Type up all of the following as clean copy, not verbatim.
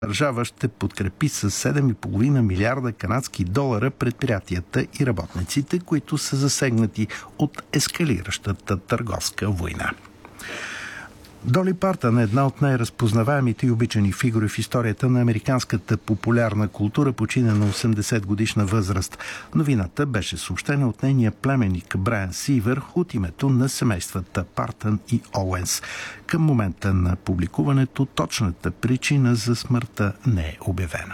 държава ще подкрепи с 7,5 милиарда канадски долара предприятията и работниците, които са засегнати от ескалиращата търговска война. Доли Партън е една от най-разпознаваемите и обичани фигури в историята на американската популярна култура, почина на 80-годишна възраст. Новината беше съобщена от нейния племенник Брайан Сивър от името на семействата Партън и Оуенс. Към момента на публикуването точната причина за смъртта не е обявена.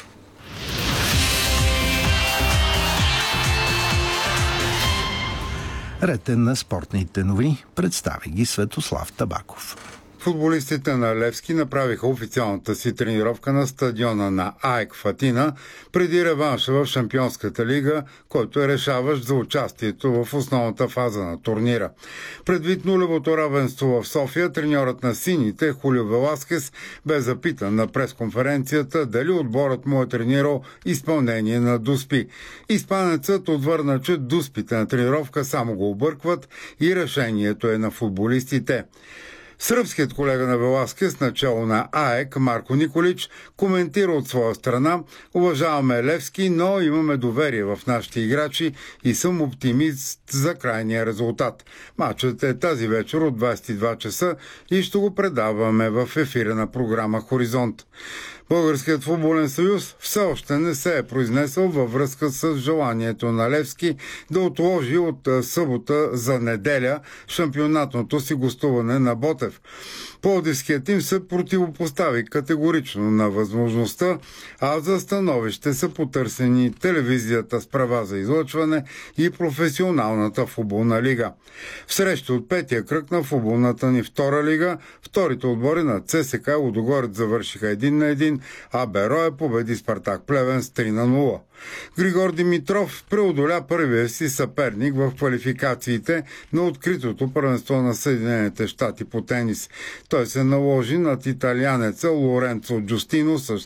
Ретен на спортните новини представи ги Светослав Табаков. Футболистите на Левски направиха официалната си тренировка на стадиона на АЕК в Атина преди реванша в Шампионската лига, който е решаващ за участието в основната фаза на турнира. Предвид нулевото равенство в София, треньорът на сините Хулио Веласкес бе запитан на пресконференцията дали отборът му е тренирал изпълнение на дуспи. Испанецът отвърна, че дуспите на тренировка само го объркват и решението е на футболистите. Сръбският колега на Веласкес, начало на АЕК, Марко Николич, коментира от своя страна: уважаваме Левски, но имаме доверие в нашите играчи и съм оптимист за крайния резултат. Мачът е тази вечер от 22 часа и ще го предаваме в ефира на програма Хоризонт. Българският футболен съюз все още не се е произнесъл във връзка с желанието на Левски да отложи от събота за неделя шампионатното си гостуване на Ботев. Пловдивският им се противопостави категорично на възможността, а за становище са потърсени телевизията с права за излъчване и професионалната футболна лига. В среща от петия кръг на футболната ни втора лига, вторите отбори на ЦСКА и Лудогорец завършиха 1-1, а Берое победи Спартак Плевен с 3-0. Григор Димитров преодоля първия си съперник в квалификациите на откритото първенство на Съединените щати по тенис. Той се наложи над италианеца Лоренцо Джустино с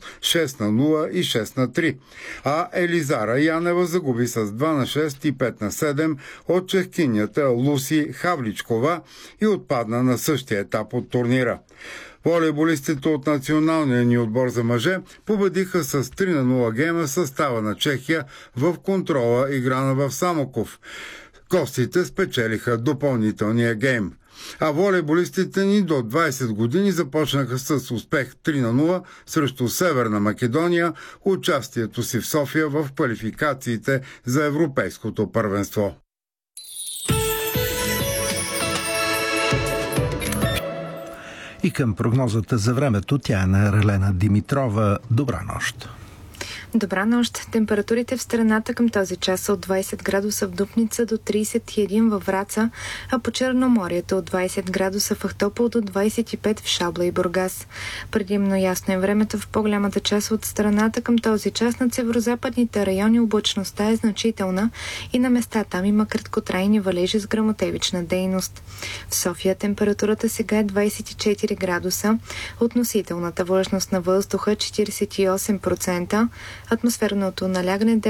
6-0 и 6-3. А Елизара Янева загуби с 2-6 и 5-7 от чехкинята Луси Хавличкова и отпадна на същия етап от турнира. Волейболистите от националния ни отбор за мъже победиха с 3-0 гейма състава на Чехия в контрола, играна в Самоков. Гостите спечелиха допълнителния гейм. А волейболистите ни до 20 години започнаха с успех 3-0 срещу Северна Македония, участието си в София в квалификациите за Европейското първенство. И към прогнозата за времето, тя е на Релена Димитрова. Добра нощ! Добра нощ! Температурите в страната към този час са от 20 градуса в Дупница до 31 във Враца, а по Черноморието от 20 градуса в Ахтопол до 25 в Шабла и Бургас. Предимно ясно е времето в по-голямата част от страната към този час. На северозападните райони облачността е значителна и на места там има краткотрайни валежи с гръмотевична дейност. В София температурата сега е 24 градуса, относителната влажност на въздуха 48%, атмосферното налягане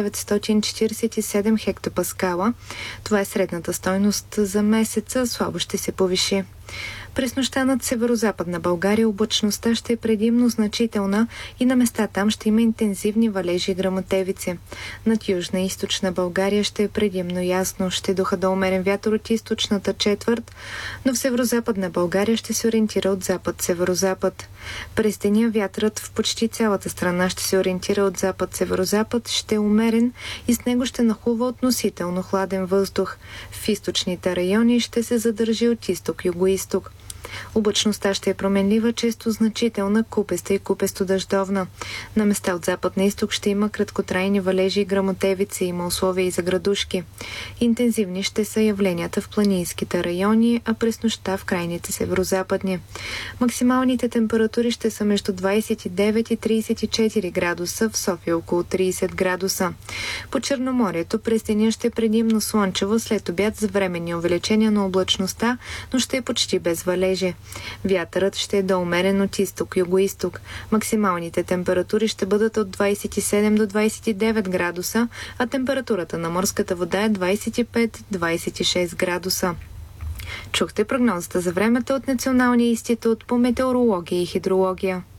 947 хектопаскала. Това е средната стойност за месеца, слабо ще се повиши. През нощта над северозападна България облачността ще е предимно значителна и на места там ще има интензивни валежи и гръмотевици. Над южна и източна България ще е предимно ясно, ще духа до умерен вятър от източната четвърт, но в северозападна България ще се ориентира от запад-северозапад. През деня вятърът в почти цялата страна ще се ориентира от запад-северозапад, ще е умерен и с него ще нахлува относително хладен въздух. В източните райони ще се задържи от изток-югоизток. Облачността ще е променлива, често значителна, купеста и купесто-дъждовна. На места от запад на изток ще има краткотрайни валежи и гръмотевици, има условия и за градушки. Интензивни ще са явленията в планинските райони, а през нощта в крайните северозападни. Максималните температури ще са между 29 и 34 градуса, в София около 30 градуса. По Черноморието през деня ще е предимно слънчево, след обяд с временни увеличения на облачността, но ще е почти без валежи. Вятърът ще е до умерен от изток-югоизток. Максималните температури ще бъдат от 27 до 29 градуса, а температурата на морската вода е 25-26 градуса. Чухте прогнозата за времето от Националния институт по метеорология и хидрология.